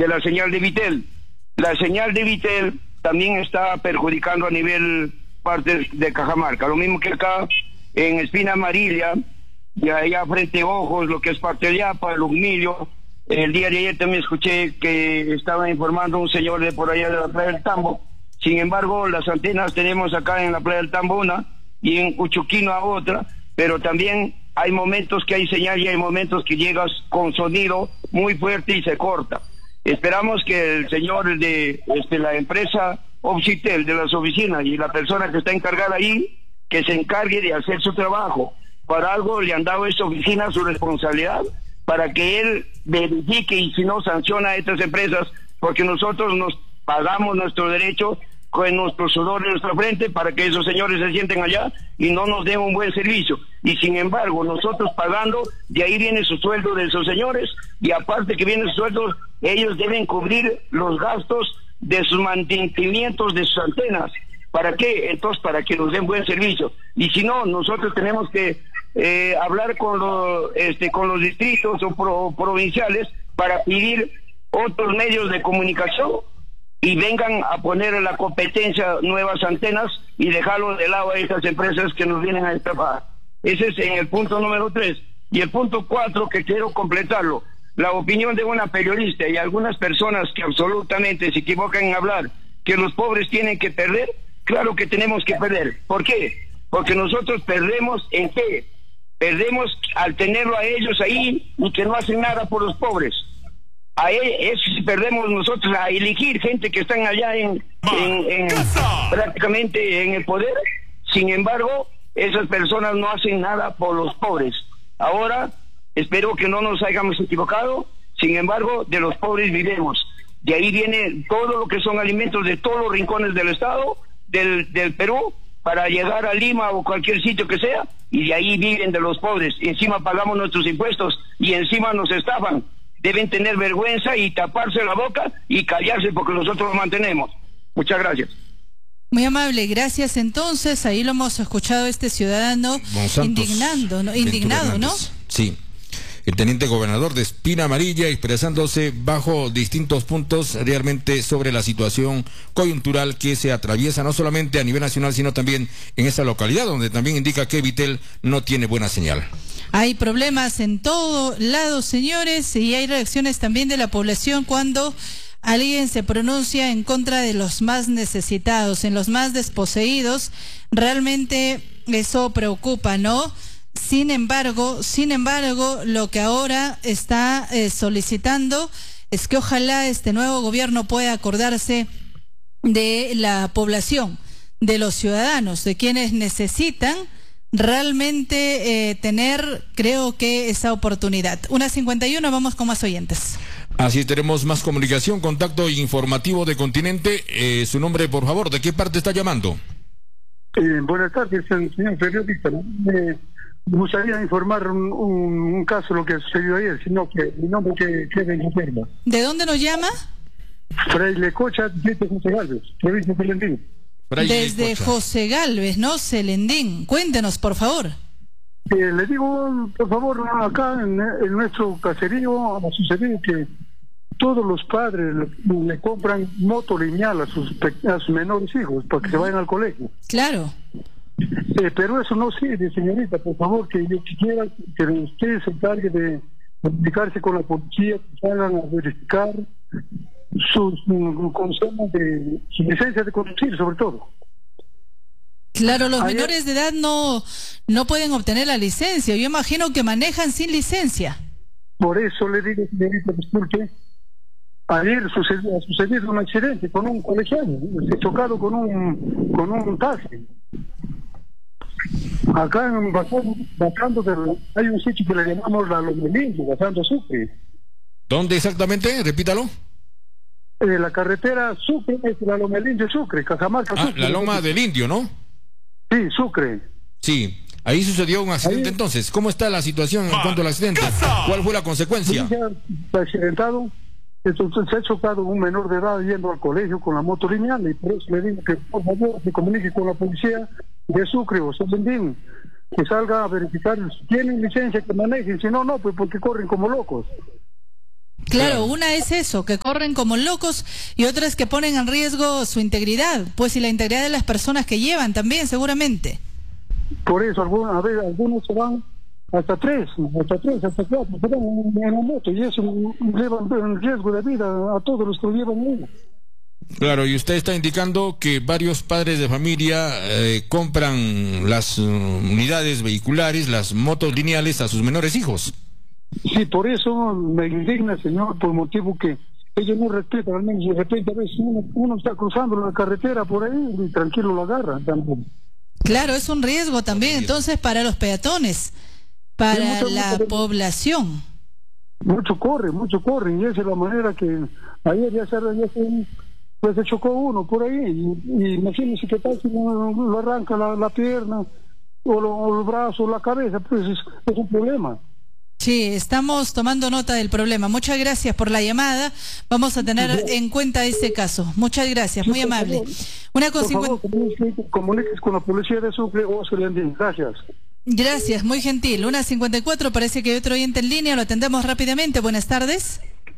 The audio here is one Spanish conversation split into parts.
de la señal de Vitel. La señal de Vitel también está perjudicando a nivel parte de Cajamarca, lo mismo que acá en Espina Amarilla, y allá frente a Ojos, lo que es parte de Yapa, Lumillo. El día de ayer también escuché que estaba informando un señor de por allá de la Playa del Tambo. Sin embargo, las antenas tenemos acá en la Playa del Tambo una y en Uchuquino otra, pero también hay momentos que hay señal y hay momentos que llegas con sonido muy fuerte y se corta. Esperamos que el señor de la empresa Obsitel, de las oficinas, y la persona que está encargada ahí, que se encargue de hacer su trabajo. Para algo le han dado a esta oficina su responsabilidad, para que él verifique y si no sanciona a estas empresas, porque nosotros nos pagamos nuestro derecho con nuestro sudor en nuestra frente para que esos señores se sienten allá y no nos den un buen servicio. Y sin embargo, nosotros pagando, de ahí viene su sueldo de esos señores, y aparte que viene su sueldo, ellos deben cubrir los gastos de sus mantenimientos de sus antenas. ¿Para qué? Entonces, para que nos den buen servicio. Y si no, nosotros tenemos que hablar con los distritos o provinciales para pedir otros medios de comunicación y vengan a poner en la competencia nuevas antenas y dejarlo de lado a estas empresas que nos vienen a estafar. Ese es en el punto número 3. Y el punto 4, que quiero completarlo, la opinión de una periodista y algunas personas que absolutamente se equivocan en hablar que los pobres tienen que perder. Claro que tenemos que perder. ¿Por qué? Porque nosotros perdemos ¿en qué? Perdemos al tenerlo a ellos ahí y que no hacen nada por los pobres. Perdemos nosotros a elegir gente que están allá prácticamente en el poder. Sin embargo, esas personas no hacen nada por los pobres. Ahora, espero que no nos hayamos equivocado. Sin embargo, de los pobres vivimos. De ahí viene todo lo que son alimentos de todos los rincones del estado, del Perú, para llegar a Lima o cualquier sitio que sea, y de ahí viven de los pobres. Encima pagamos nuestros impuestos y encima nos estafan. Deben tener vergüenza y taparse la boca y callarse, porque nosotros lo mantenemos. Muchas gracias. Muy amable, gracias. Entonces, ahí lo hemos escuchado este ciudadano indignado, ¿no? Sí. El teniente gobernador de Espina Amarilla expresándose bajo distintos puntos realmente sobre la situación coyuntural que se atraviesa no solamente a nivel nacional, sino también en esa localidad, donde también indica que Vitel no tiene buena señal. Hay problemas en todo lado, señores, y hay reacciones también de la población cuando alguien se pronuncia en contra de los más necesitados, en los más desposeídos. Realmente eso preocupa, ¿no? Sin embargo, lo que ahora está solicitando es que ojalá este nuevo gobierno pueda acordarse de la población, de los ciudadanos, de quienes necesitan realmente tener, creo que, esa oportunidad. 1:51, vamos con más oyentes. Así tenemos más comunicación, contacto informativo de Continente. Su nombre, por favor, ¿de qué parte está llamando? Buenas tardes, señor periodista. Me gustaría informar un caso, lo que sucedió ayer, sino que mi nombre que quede en reserva. ¿De dónde nos llama? Fraile Cocha, desde José Galvez, provincia de Celendín. Desde José Galvez, ¿no? Celendín. Cuéntenos, por favor. Le digo, por favor, acá en nuestro caserío ha sucedido que todos los padres le compran moto lineal a sus menores hijos para que se vayan al colegio. Claro. Pero eso no sirve, señorita, por favor, que yo quisiera que usted se encargue de comunicarse con la policía, que salgan a verificar sus licencias de conducir, sobre todo. Claro, los menores de edad no pueden obtener la licencia. Yo imagino que manejan sin licencia. Por eso le digo, señorita, disculpe, ayer ha sucedido un accidente con un colegial, se ha chocado con un taxi. Acá hay un sitio que le llamamos La Lomelindio, bajando Sucre. ¿Dónde exactamente? Repítalo. La carretera Sucre es La Lomelindio Sucre, Cajamarca Sucre. La Loma del Indio, ¿no? Sí, Sucre. Sí, ahí sucedió un accidente entonces. ¿Cómo está la situación en cuanto al accidente? ¿Cuál fue la consecuencia? Se ha accidentado, entonces se ha chocado un menor de edad yendo al colegio con la moto lineal, y por eso le digo que por favor se comunique con la policía de Sucre o Celendín, que salga a verificar si tienen licencia, que manejen, si no, no, pues porque corren como locos. Claro, una es eso, que corren como locos, y otra es que ponen en riesgo su integridad, pues, y la integridad de las personas que llevan también, seguramente. Por eso, algunos se van hasta tres, hasta cuatro, se van en la moto, y eso llevan en riesgo de vida a todos los que lo llevan ahí. Claro, y usted está indicando que varios padres de familia compran las unidades vehiculares, las motos lineales a sus menores hijos. Sí, por eso me indigna, señor, por motivo que ellos no respetan, al menos de repente a veces uno está cruzando la carretera por ahí y tranquilo lo agarra tampoco. Claro, es un riesgo también, entonces, para los peatones, para la población. Mucho corren, y esa es la manera que ayer pues se chocó uno por ahí, y imagínense qué tal si no lo arranca la pierna, o el brazo, o la cabeza, pues es un problema. Sí, estamos tomando nota del problema. Muchas gracias por la llamada. Vamos a tener en cuenta ese caso. Muchas gracias, muy amable. Por favor, comuníquese con la policía de Sucre o Selendín. Gracias. Gracias, muy gentil. 1:54, parece que hay otro oyente en línea. Lo atendemos rápidamente. Buenas tardes.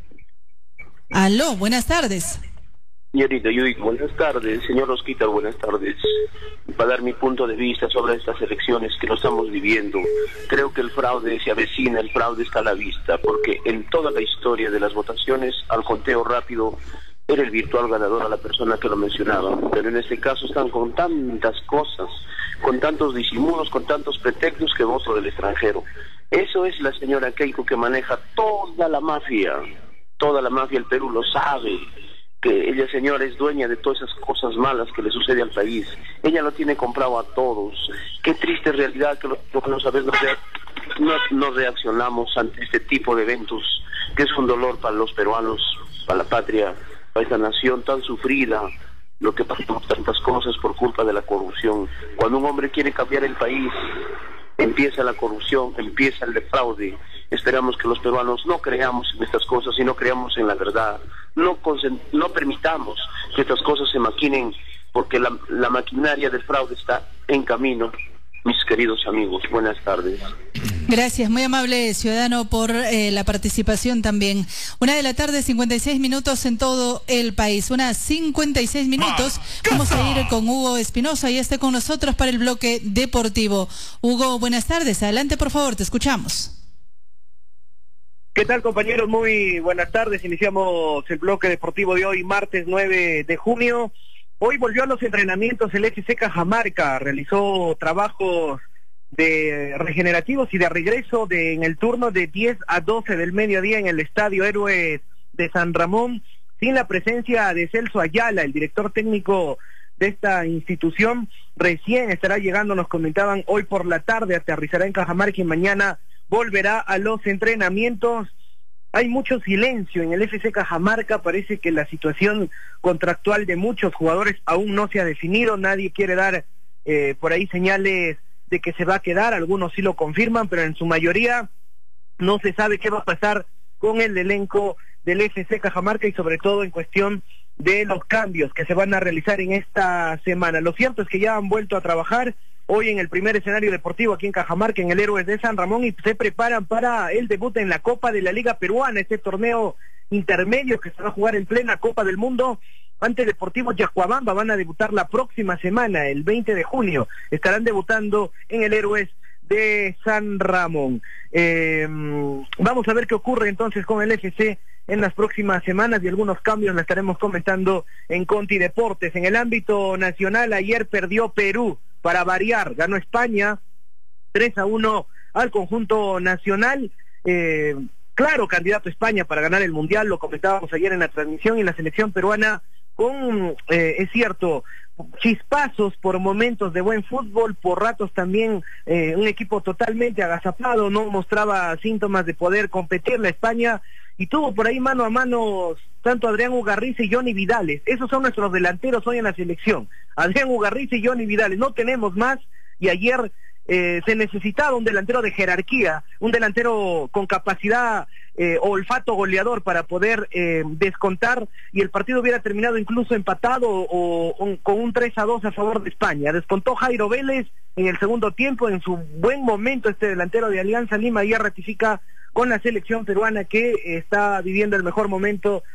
Aló, buenas tardes. Señorita Judith, buenas tardes. Señor Osquitar, buenas tardes. Para dar mi punto de vista sobre estas elecciones que nos estamos viviendo, creo que el fraude se avecina, el fraude está a la vista, porque en toda la historia de las votaciones, al conteo rápido, era el virtual ganador a la persona que lo mencionaba. Pero en este caso están con tantas cosas, con tantos disimulos, con tantos pretextos, que voto del extranjero. Eso es la señora Keiko, que maneja toda la mafia, el Perú lo sabe. Que ella, señora, es dueña de todas esas cosas malas que le sucede al país. Ella lo tiene comprado a todos. Qué triste realidad que los peruanos a veces no reaccionamos ante este tipo de eventos, que es un dolor para los peruanos, para la patria, para esta nación tan sufrida, lo que pasamos tantas cosas por culpa de la corrupción. Cuando un hombre quiere cambiar el país, empieza la corrupción, empieza el fraude. Esperamos que los peruanos no creamos en estas cosas, sino creamos en la verdad. No permitamos que estas cosas se maquinen, porque la maquinaria del fraude está en camino. Mis queridos amigos, buenas tardes. Gracias, muy amable ciudadano, por la participación también. 1:56 PM en todo el país. 1:56 PM. Vamos a ir con Hugo Espinosa, y esté con nosotros para el bloque deportivo. Hugo, buenas tardes. Adelante, por favor, te escuchamos. ¿Qué tal, compañeros? Muy buenas tardes. Iniciamos el bloque deportivo de hoy, martes 9 de junio. Hoy volvió a los entrenamientos el FC Cajamarca. Realizó trabajos de regenerativos y de regreso en el turno de 10 a 12 del mediodía en el Estadio Héroes de San Ramón, sin la presencia de Celso Ayala, el director técnico de esta institución. Recién estará llegando, nos comentaban, hoy por la tarde aterrizará en Cajamarca y mañana volverá a los entrenamientos. Hay mucho silencio en el FC Cajamarca. Parece que la situación contractual de muchos jugadores aún no se ha definido. Nadie quiere dar por ahí señales de que se va a quedar. Algunos sí lo confirman, pero en su mayoría no se sabe qué va a pasar con el elenco del FC Cajamarca, y sobre todo en cuestión de los cambios que se van a realizar en esta semana. Lo cierto es que ya han vuelto a trabajar hoy en el primer escenario deportivo aquí en Cajamarca, en el Héroes de San Ramón, y se preparan para el debut en la Copa de la Liga Peruana, este torneo intermedio que se va a jugar en plena Copa del Mundo. Ante Deportivo Yacuabamba van a debutar la próxima semana, el 20 de junio. Estarán debutando en el Héroes de San Ramón. Vamos a ver qué ocurre entonces con el FC en las próximas semanas, y algunos cambios los estaremos comentando en Conti Deportes. En el ámbito nacional, ayer perdió Perú. Para variar, ganó España 3-1 al conjunto nacional. Claro, candidato España para ganar el Mundial, lo comentábamos ayer en la transmisión, y la selección peruana con, es cierto, chispazos por momentos de buen fútbol, por ratos también un equipo totalmente agazapado, no mostraba síntomas de poder competir la España, y tuvo por ahí mano a mano tanto Adrián Ugarriza y Johnny Vidales. Esos son nuestros delanteros hoy en la selección, Adrián Ugarriza y Johnny Vidales. No tenemos más, y ayer se necesitaba un delantero de jerarquía, un delantero con capacidad olfato goleador para poder descontar, y el partido hubiera terminado incluso empatado o con un 3-2 a favor de España. Descontó Jairo Vélez en el segundo tiempo, en su buen momento este delantero de Alianza Lima, ya ratifica con la selección peruana que está viviendo el mejor momento